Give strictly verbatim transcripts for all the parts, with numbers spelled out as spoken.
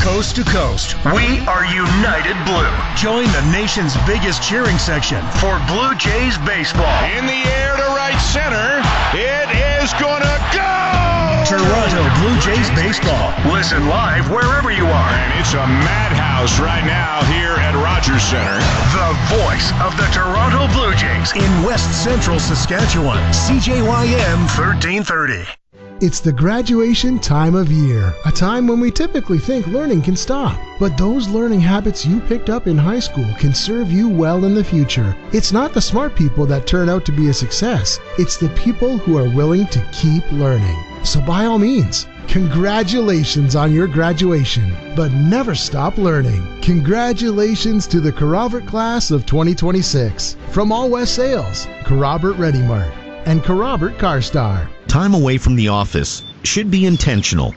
coast to coast, we are United Blue. Join the nation's biggest cheering section for Blue Jays baseball. In the air to right center, it is gonna go! Toronto Blue Jays baseball. Listen live wherever you are. And it's a madhouse right now here at Rogers Center. The voice of the Toronto Blue Jays in West Central Saskatchewan. C J Y M thirteen thirty. It's the graduation time of year, a time when we typically think learning can stop. But those learning habits you picked up in high school can serve you well in the future. It's not the smart people that turn out to be a success. It's the people who are willing to keep learning. So by all means, congratulations on your graduation, but never stop learning. Congratulations to the Carrobert class of twenty twenty-six. From All West Sales, Carrobert Ready Mart, and Carrobert CarStar. Time away from the office should be intentional.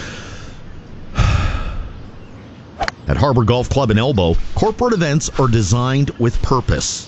At Harbor Golf Club in Elbow, corporate events are designed with purpose.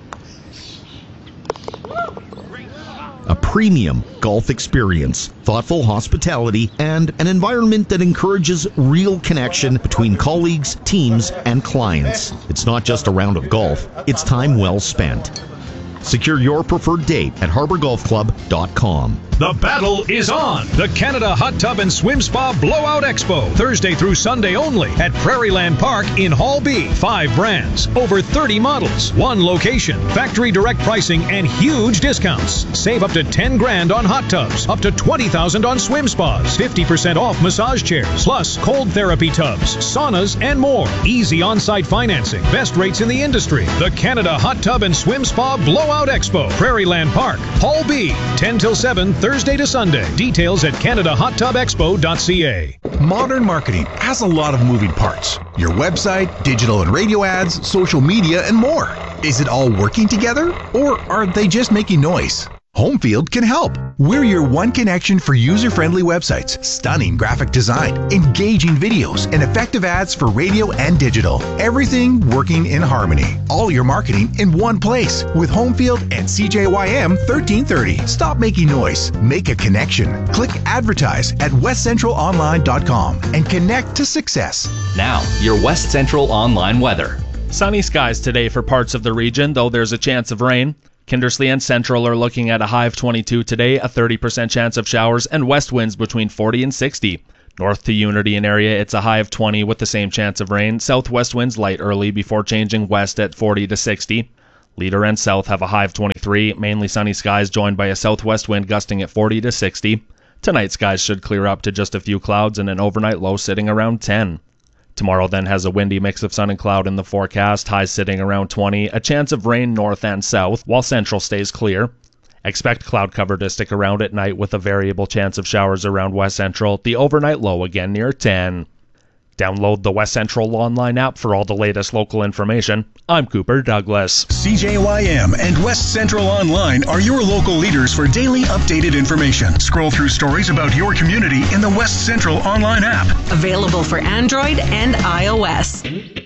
A premium golf experience, thoughtful hospitality, and an environment that encourages real connection between colleagues, teams, and clients. It's not just a round of golf, it's time well spent. Secure your preferred date at harbor golf club dot com. The battle is on. The Canada Hot Tub and Swim Spa Blowout Expo, Thursday through Sunday only at Prairieland Park in Hall B. Five brands, over thirty models, one location, factory direct pricing, and huge discounts. Save up to ten grand on hot tubs, up to twenty thousand on swim spas, fifty percent off massage chairs, plus cold therapy tubs, saunas, and more. Easy on-site financing, best rates in the industry. The Canada Hot Tub and Swim Spa Blowout Expo, Prairieland Park, Hall B, ten till seven, Thursday to Sunday. Details at canada hot tub expo dot c a. Modern marketing has a lot of moving parts. Your website, digital and radio ads, social media, and more. Is it all working together, or are they just making noise? Homefield can help. We're your one connection for user-friendly websites, stunning graphic design, engaging videos, and effective ads for radio and digital. Everything working in harmony. All your marketing in one place with Homefield and C J Y M thirteen thirty. Stop making noise. Make a connection. Click advertise at west central online dot com and connect to success. Now, your West Central online weather. Sunny skies today for parts of the region, though there's a chance of rain. Kindersley and Central are looking at a high of twenty-two today, a thirty percent chance of showers, and west winds between forty and sixty. North to Unity and area, it's a high of twenty with the same chance of rain. Southwest winds light early before changing west at forty to sixty. Leader and South have a high of twenty-three, mainly sunny skies joined by a southwest wind gusting at forty to sixty. Tonight skies should clear up to just a few clouds and an overnight low sitting around ten. Tomorrow then has a windy mix of sun and cloud in the forecast, highs sitting around twenty, a chance of rain north and south, while central stays clear. Expect cloud cover to stick around at night with a variable chance of showers around west central, the overnight low again near ten. Download the West Central online app for all the latest local information. I'm Cooper Douglas. C J Y M and West Central Online are your local leaders for daily updated information. Scroll through stories about your community in the West Central Online app. Available for Android and iOS.